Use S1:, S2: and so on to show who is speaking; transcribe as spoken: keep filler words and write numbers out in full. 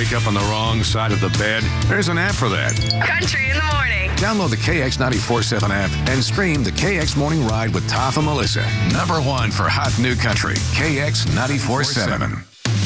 S1: Wake up on the wrong side of the bed? There's an app for that.
S2: Country in the morning.
S1: Download the K X ninety-four seven app and stream the K X Morning Ride with Toth and Melissa. Number one for hot new country, K X ninety-four seven.